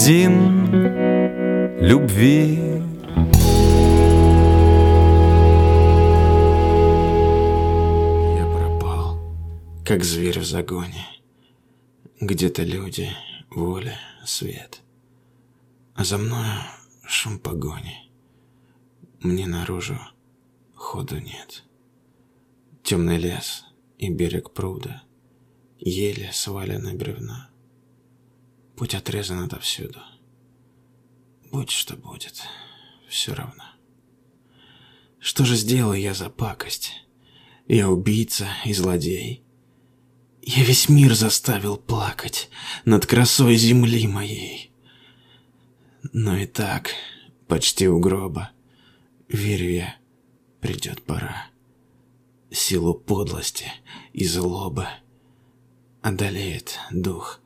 Один любви. Я пропал, как зверь в загоне. Где-то люди, воля, свет, а за мною шум погони. Мне наружу ходу нет. Темный лес и берег пруда, еле свалены бревна. Путь отрезан отовсюду. Будь что будет, все равно. Что же сделал я за пакость? Я убийца и злодей. Я весь мир заставил плакать над красой земли моей. Но и так, почти у гроба, верю я, придет пора. Силу подлости и злобы одолеет дух